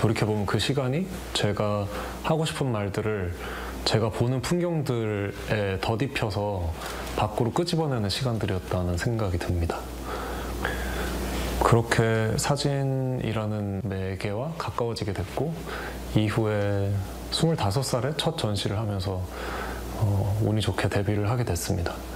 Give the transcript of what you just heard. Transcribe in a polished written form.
돌이켜보면 그 시간이 제가 하고 싶은 말들을 제가 보는 풍경들에 덧입혀서 밖으로 끄집어내는 시간들이었다는 생각이 듭니다. 그렇게 사진이라는 매개와 가까워지게 됐고, 이후에 25살에 첫 전시를 하면서 운이 좋게 데뷔를 하게 됐습니다.